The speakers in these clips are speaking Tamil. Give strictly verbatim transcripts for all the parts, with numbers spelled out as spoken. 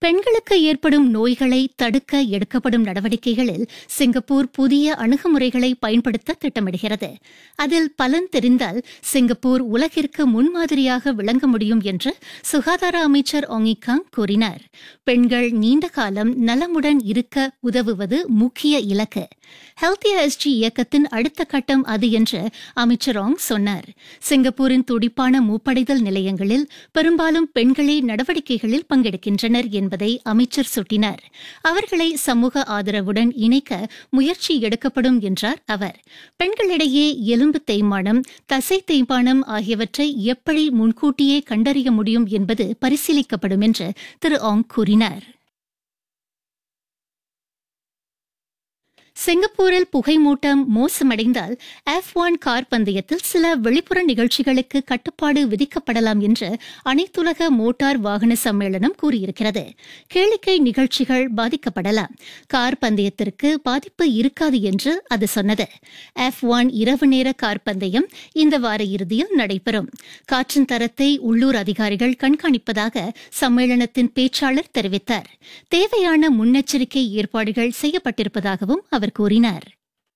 பெண்களுக்கு ஏற்படும் நோய்களை தடுக்க எடுக்கப்படும் நடவடிக்கைகளில் சிங்கப்பூர் புதிய அணுகுமுறைகளை பயன்படுத்த திட்டமிடுகிறது. அதில் பலன் தெரிந்தால் சிங்கப்பூர் உலகிற்கு முன்மாதிரியாக விளங்க முடியும் என்று சுகாதார அமைச்சர் ஒங்கிகாங் கூறினார். பெண்கள் நீண்ட காலம் நலமுடன் இருக்க உதவுவது முக்கிய இலக்கு. ஹெல்த்தியர் எஸ்ஜி இயக்கத்தின் அடுத்த கட்டம் அது என்று அமைச்சர் ஆங் சொன்னார். சிங்கப்பூரின் துடிப்பான மூப்படைதல் நிலையங்களில் பெரும்பாலும் பெண்களே நடவடிக்கைகளில் பங்கெடுக்கின்றனர் என்பதை அமைச்சர் சுட்டினார். அவர்களை சமூக ஆதரவுடன் இணைக்க முயற்சி எடுக்கப்படும் என்றார் அவர். பெண்களிடையே எலும்பு தேய்மானம், தசை தேய்மானம் ஆகியவற்றை எப்படி முன்கூட்டியே கண்டறிய முடியும் என்பது பரிசீலிக்கப்படும் என்று திரு ஆங் கூறினார். சிங்கப்பூரில் புகைமூட்டம் மோசமடைந்தால் எஃப் ஒன் கார் பந்தயத்தில் சில வெளிப்புற நிகழ்ச்சிகளுக்கு கட்டுப்பாடு விதிக்கப்படலாம் என்று அனைத்துலக மோட்டார் வாகன சம்மேளனம் கூறியிருக்கிறது. கேளிக்கை நிகழ்ச்சிகள் பாதிக்கப்படலாம், கார் பந்தயத்திற்கு பாதிப்பு இருக்காது என்று அது சொன்னது. எஃப் ஒன் இரவு நேர கார் பந்தயம் இந்த வார இறுதியில் நடைபெறும். காற்றின் தரத்தை உள்ளூர் அதிகாரிகள் கண்காணிப்பதாக சம்மேளனத்தின் பேச்சாளர் தெரிவித்தார். தேவையான முன்னெச்சரிக்கை ஏற்பாடுகள் செய்யப்பட்டிருப்பதாகவும் அவர் கூறினார்.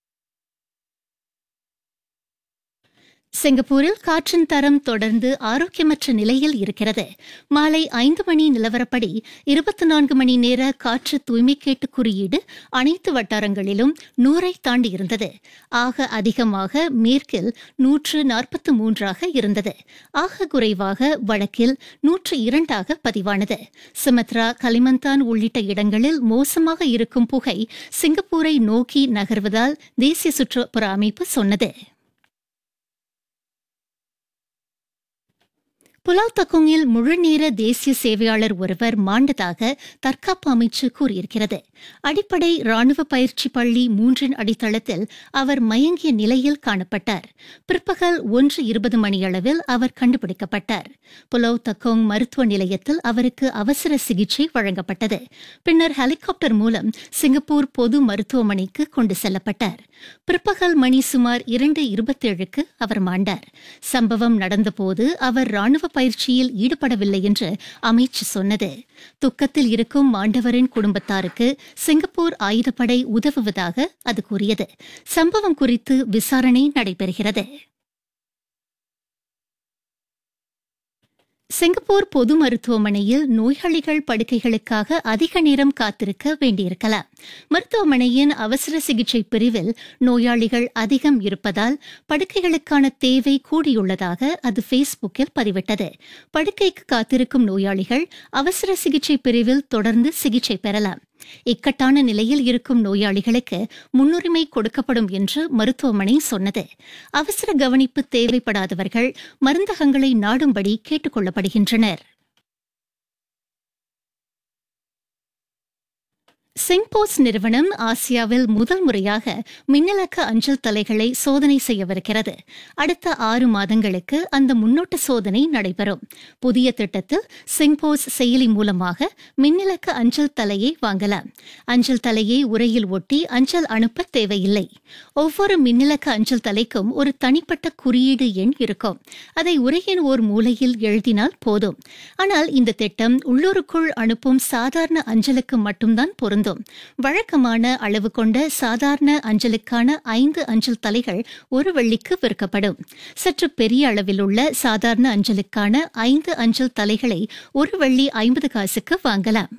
சிங்கப்பூரில் காற்றின் தரம் தொடர்ந்து ஆரோக்கியமற்ற நிலையில் இருக்கிறது. மாலை ஐந்து மணி நிலவரப்படி இருபத்தி நான்கு மணி நேர காற்று தூய்மைக்கேட்டு குறியீடு அனைத்து வட்டாரங்களிலும் நூறை தாண்டியிருந்தது. ஆக அதிகமாக மேற்கில் நூற்று நாற்பத்தி மூன்றாக இருந்தது. ஆக குறைவாக வடக்கில் நூற்று இரண்டாக பதிவானது. சுமத்ரா, கலிமந்தான் உள்ளிட்ட இடங்களில் மோசமாக இருக்கும் புகை சிங்கப்பூரை நோக்கி நகர்வதால் தேசிய சுற்றுப்புற அமைப்பு சொன்னது. புலாவ் தக்கோங்கில் முழுநேர தேசிய சேவையாளர் ஒருவர் மாண்டதாக தற்காப்பு அமைச்சு கூறியிருக்கிறது. அடிப்படை ராணுவ பயிற்சி பள்ளி மூன்றின் அடித்தளத்தில் அவர் மயங்கிய நிலையில் காணப்பட்டார். பிற்பகல் ஒன்று இருபது மணியளவில் அவர் கண்டுபிடிக்கப்பட்டார். புலாவ் தக்கோங் மருத்துவ நிலையத்தில் அவருக்கு அவசர சிகிச்சை வழங்கப்பட்டது. பின்னர் ஹெலிகாப்டர் மூலம் சிங்கப்பூர் பொது மருத்துவமனைக்கு கொண்டு செல்லப்பட்டார். பிற்பகல் மணி சுமார் இரண்டு இருபத்தேழுக்கு அவர் மாண்டார். சம்பவம் நடந்தபோது அவர் ராணுவ பயிற்சியில் ஈடுபடவில்லை என்று அமைச்சு சொன்னது. துக்கத்தில் இருக்கும் மாண்டவரின் குடும்பத்தாருக்கு சிங்கப்பூர் ஆயுதப்படை உதவுவதாக அது கூறியது. சம்பவம் குறித்து விசாரணை நடைபெறுகிறது. சிங்கப்பூர் பொது மருத்துவமனையில் நோயாளிகள் படுக்கைகளுக்காக அதிக நேரம் காத்திருக்க வேண்டியிருக்கலாம். மருத்துவமனையின் அவசர சிகிச்சை பிரிவில் நோயாளிகள் அதிகம் இருப்பதால் படுக்கைகளுக்கான தேவை கூடியுள்ளதாக அது ஃபேஸ்புக்கில் பதிவிட்டது. படுக்கைக்கு காத்திருக்கும் நோயாளிகள் அவசர சிகிச்சை பிரிவில் தொடர்ந்து சிகிச்சை பெறலாம். இக்கட்டான நிலையில் இருக்கும் நோயாளிகளுக்கு முன்னுரிமை கொடுக்கப்படும் என்று மருத்துவமனை சொன்னது. அவசர கவனிப்பு தேவைப்படாதவர்கள் மருந்தகங்களை நாடும்படி கேட்டுக் கொள்ளப்படுகின்றனர். சிங்போஸ் நிறுவனம் ஆசியாவில் முதல் முறையாக மின்னலக்க அஞ்சல் தலைகளை சோதனை செய்யவிருக்கிறது. அடுத்த ஆறு மாதங்களுக்கு அந்த முன்னோட்ட சோதனை நடைபெறும். புதிய திட்டத்தில் சிங்போஸ் செயலி மூலமாக மின்னலக்க அஞ்சல் தலையை வாங்கலாம். அஞ்சல் தலையை உரையில் ஒட்டி அஞ்சல் அனுப்ப தேவையில்லை. ஒவ்வொரு மின்னலக்க அஞ்சல் தலைக்கும் ஒரு தனிப்பட்ட குறியீடு எண் இருக்கும். அதை உரையின் ஓர் மூலையில் எழுதினால் போதும். ஆனால் இந்த திட்டம் உள்ளூருக்குள் அனுப்பும் சாதாரண அஞ்சலுக்கு மட்டும்தான் பொருந்தும். வழக்கமான அளவு கொண்ட சாதாரண அஞ்சலுக்கான ஐந்து அஞ்சல் தலைகள் ஒரு வெள்ளிக்கு விற்கப்படும். சற்று பெரிய அளவில் உள்ள சாதாரண அஞ்சலுக்கான ஐந்து அஞ்சல் தலைகளை ஒரு வெள்ளி ஐம்பது காசுக்கு வாங்கலாம்.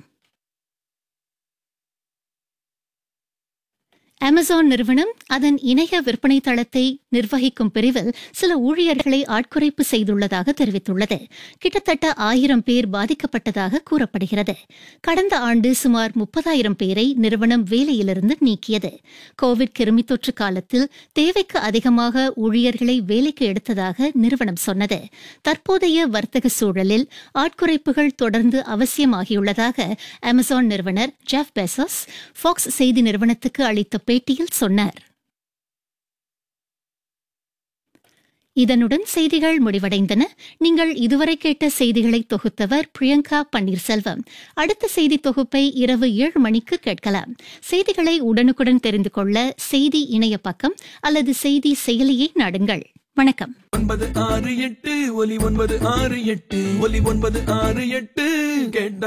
அமேசான் நிறுவனம் அதன் இணைய விற்பனை தளத்தை நிர்வகிக்கும் பிரிவில் சில ஊழியர்களை ஆட்குறைப்பு செய்துள்ளதாக தெரிவித்துள்ளது. கிட்டத்தட்ட ஆயிரம் பேர் பாதிக்கப்பட்டதாக கூறப்படுகிறது. கடந்த ஆண்டு சுமார் முப்பதாயிரம் பேரை நிறுவனம் வேலையிலிருந்து நீக்கியது. கோவிட் கிருமி தொற்று காலத்தில் தேவைக்கு அதிகமாக ஊழியர்களை வேலைக்கு எடுத்ததாக நிறுவனம் சொன்னது. தற்போதைய வர்த்தக சூழலில் ஆட்குறைப்புகள் தொடர்ந்து அவசியமாகியுள்ளதாக அமேசான் நிறுவனர் ஜெஃப் பெசோஸ் ஃபாக்ஸ் செய்தி நிறுவனத்துக்கு அளித்த பேட்டியில் சொன்னார். இதனுடன் செய்திகள் முடிவடைந்தன. நீங்கள் இதுவரை கேட்ட செய்திகளை தொகுத்தவர் பிரியங்கா பன்னீர்செல்வம். அடுத்த செய்தி தொகுப்பை இரவு ஏழு மணிக்கு கேட்கலாம். செய்திகளை உடனுக்குடன் தெரிந்து கொள்ள செய்தி இணைய பக்கம் அல்லது செய்தி செயலியை நாடுங்கள். வணக்கம். ஒன்பது ஆறு எட்டு ஒலி ஒன்பது ஆறு எட்டு ஒலி ஒன்பது ஆறு எட்டு கேட்ட